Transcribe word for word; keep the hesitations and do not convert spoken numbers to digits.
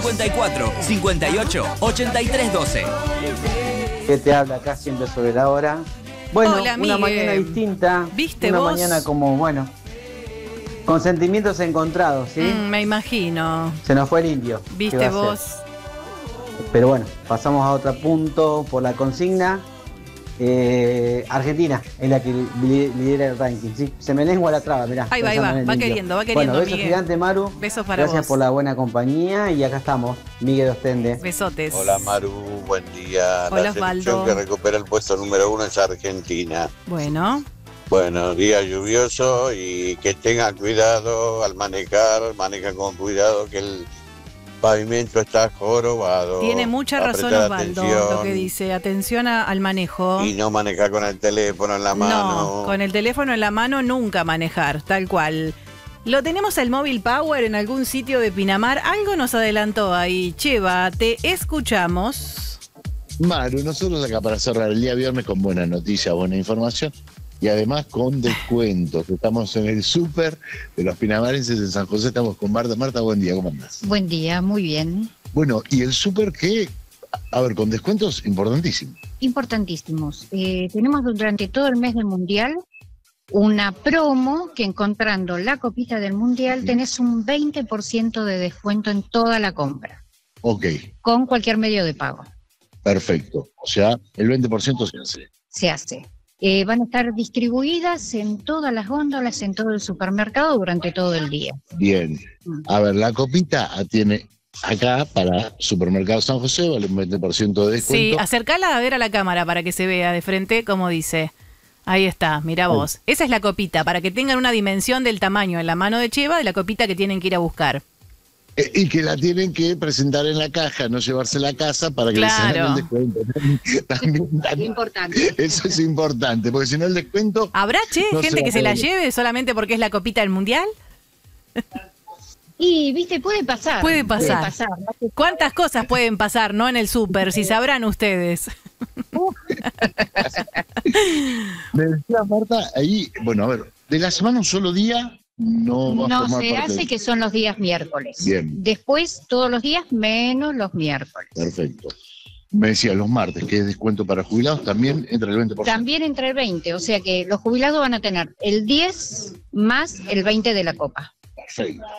cincuenta y cuatro, cincuenta y ocho, ochenta y tres doce. Que te habla acá siempre sobre la hora. Bueno, Hola, una Miguel. mañana distinta. ¿Viste una vos? mañana como, bueno, con sentimientos encontrados, ¿sí? Mm, me imagino. Se nos fue el indio. ¿Qué ¿Viste va a hacer? vos? Pero bueno, pasamos a otro punto por la consigna. Eh, Argentina es la que li- lidera el ranking, ¿sí? Se me lengua la traba, mirá. Ahí va, ahí pensando va, en el va indio. queriendo, va queriendo, Bueno, besos Miguel. gigante, Maru. Besos para Gracias vos. por la buena compañía y acá estamos, Miguel Ostende. Besotes. Hola Maru, buen día. Hola, La selección Osvaldo. que recupera el puesto número uno es Argentina. Bueno, Bueno, día lluvioso y que tengan cuidado al manejar, maneja con cuidado que el pavimento está jorobado. tiene mucha razón Apretar Osvaldo atención lo que dice. Atención a- al manejo. Y no manejar con el teléfono en la mano. No, con el teléfono en la mano nunca manejar, tal cual. Lo tenemos al móvil Power en algún sitio de Pinamar. Algo nos adelantó ahí. Cheva, te escuchamos. Maru, nosotros acá para cerrar el día viernes con buena noticia, buena información y además con descuentos. Estamos en el súper de los pinamarenses en San José, estamos con Marta. Marta, buen día, ¿cómo andás? Buen día, muy bien. Bueno, y el súper que, a ver, con descuentos importantísimos. Importantísimos. Eh, tenemos durante todo el mes del Mundial una promo que encontrando la copita del Mundial tenés un veinte por ciento de descuento en toda la compra, Ok, con cualquier medio de pago. perfecto. O sea, el veinte por ciento se hace. Se hace. Eh, van a estar distribuidas en todas las góndolas, en todo el supermercado durante todo el día. Bien. A ver, la copita tiene acá para Supermercado San José, vale un veinte por ciento de Sí, descuento. acercala a ver a la cámara para que se vea de frente como dice. Ahí está, mira vos. Esa es la copita, para que tengan una dimensión del tamaño en la mano de Cheva de la copita que tienen que ir a buscar. Eh, y que la tienen que presentar en la caja, no llevársela a casa para que Claro. les hagan el descuento. También- también- Importante. eso es importante, porque si no el descuento... ¿Habrá, che, No gente se que se la puede. lleve solamente porque es la copita del Mundial? Y, viste, puede pasar. Puede pasar. ¿no? ¿Cuántas cosas pueden pasar, no, en el súper? Si sabrán ustedes. Me decía Marta, ahí, bueno, a ver, de la semana un solo día no va a No formar se parte. hace, que son los días miércoles. Bien. Después, todos los días, menos los miércoles. Perfecto. Me decía los martes, que es descuento para jubilados, también entra el veinte por ciento. También entre el veinte, o sea que los jubilados van a tener el diez más el veinte de la copa. Perfecto.